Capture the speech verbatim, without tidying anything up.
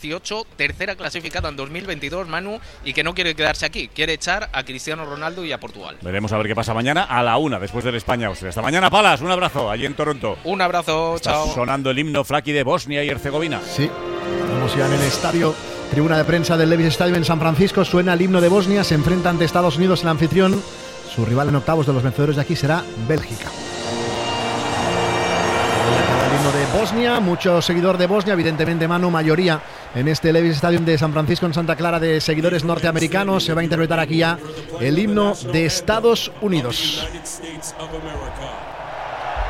dieciocho, tercera clasificada en dos mil veintidós, Manu, y que no quiere quedarse aquí, quiere echar a Cristiano Ronaldo y a Portugal. Veremos a ver qué pasa mañana a la una, después del España-Austria. Hasta mañana, Palas, un abrazo, allí en Toronto. Un abrazo, Está chao. sonando el himno Flaqui de Bosnia y Herzegovina. Sí, estamos ya en el estadio, tribuna de prensa del Levi's Stadium en San Francisco, suena el himno de Bosnia, se enfrenta ante Estados Unidos, el anfitrión, su rival en octavos de los vencedores de aquí será Bélgica. El himno de Bosnia, mucho seguidor de Bosnia, evidentemente Manu, mayoría en este Levi's Stadium de San Francisco en Santa Clara de seguidores norteamericanos. Se va a interpretar aquí ya el himno de Estados Unidos.